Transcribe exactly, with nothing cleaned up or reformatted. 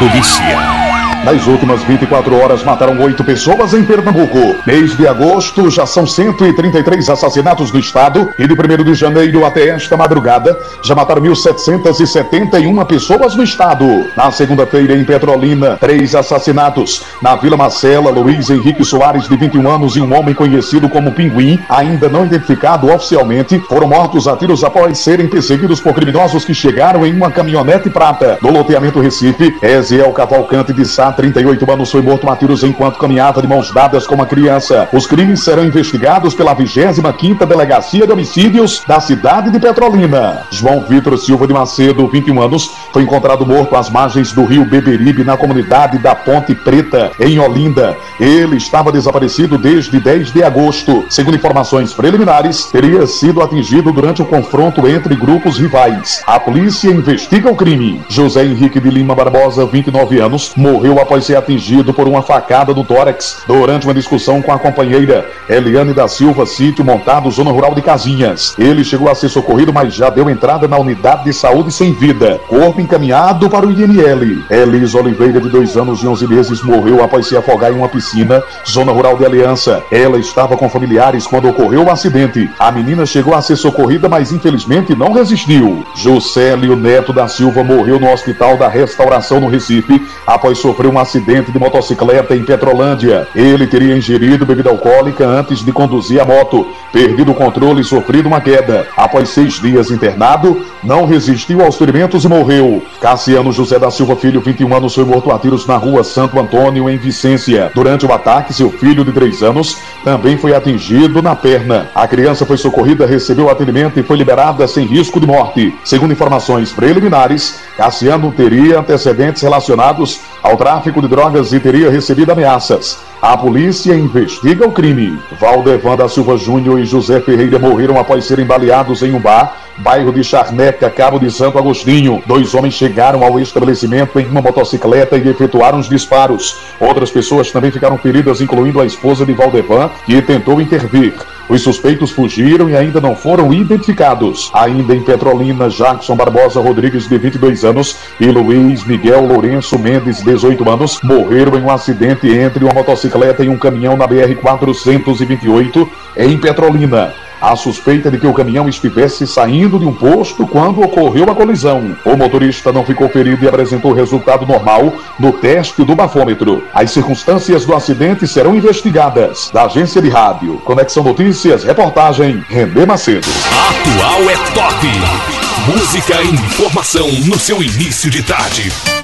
polícia. Nas últimas vinte e quatro horas mataram oito pessoas em Pernambuco. Mês de agosto já são cento e trinta e três assassinatos no estado e de primeiro de janeiro até esta madrugada já mataram mil setecentas e setenta e uma pessoas no estado. Na segunda-feira em Petrolina, três assassinatos. Na Vila Marcela, Luiz Henrique Soares, de vinte e um anos, e um homem conhecido como Pinguim, ainda não identificado oficialmente, foram mortos a tiros após serem perseguidos por criminosos que chegaram em uma caminhonete prata. No loteamento Recife, Eziel Cavalcante de Sá, trinta e oito anos, foi morto a tiros enquanto caminhava de mãos dadas com uma criança. Os crimes serão investigados pela vigésima quinta Delegacia de Homicídios da cidade de Petrolina. João Vitor Silva de Macedo, vinte e um anos, foi encontrado morto às margens do rio Beberibe, na comunidade da Ponte Preta, em Olinda. Ele estava desaparecido desde dez de agosto. Segundo informações preliminares, teria sido atingido durante o confronto entre grupos rivais. A polícia investiga o crime. José Henrique de Lima Barbosa, vinte e nove anos, morreu após ser atingido por uma facada no tórax durante uma discussão com a companheira Eliane da Silva, sítio montado, zona rural de Casinhas. Ele chegou a ser socorrido, mas já deu entrada na unidade de saúde sem vida. Corpo encaminhado para o I N L. Elis Oliveira, de dois anos e onze meses, morreu após se afogar em uma piscina, zona rural de Aliança. Ela estava com familiares quando ocorreu o acidente. A menina chegou a ser socorrida, mas infelizmente não resistiu. Juscelio Neto da Silva morreu no Hospital da Restauração, no Recife, após sofrer um acidente de motocicleta em Petrolândia. Ele teria ingerido bebida alcoólica antes de conduzir a moto, perdido o controle e sofrido uma queda. Após seis dias internado, não resistiu aos ferimentos e morreu. Cassiano José da Silva Filho, vinte e um anos, foi morto a tiros na rua Santo Antônio, em Vicência. Durante o ataque, seu filho de três anos também foi atingido na perna. A criança foi socorrida, recebeu atendimento e foi liberada sem risco de morte. Segundo informações preliminares, Cassiano teria antecedentes relacionados ao tráfico de drogas e teria recebido ameaças. A polícia investiga o crime. Valdevan da Silva Júnior e José Ferreira morreram após serem baleados em um bar, bairro de Charneca, Cabo de Santo Agostinho. Dois homens chegaram ao estabelecimento em uma motocicleta e efetuaram os disparos. Outras pessoas também ficaram feridas, incluindo a esposa de Valdevan, que tentou intervir. Os suspeitos fugiram e ainda não foram identificados. Ainda em Petrolina, Jackson Barbosa Rodrigues, de vinte e dois anos, e Luiz Miguel Lourenço Mendes, dezoito anos, morreram em um acidente entre uma motocicleta e um caminhão na B R quatrocentos e vinte e oito, em Petrolina. A suspeita de que o caminhão estivesse saindo de um posto quando ocorreu a colisão. O motorista não ficou ferido e apresentou resultado normal no teste do bafômetro. As circunstâncias do acidente serão investigadas. Da agência de rádio Conexão Notícias, reportagem René Macedo. Atual é top. Música e informação no seu início de tarde.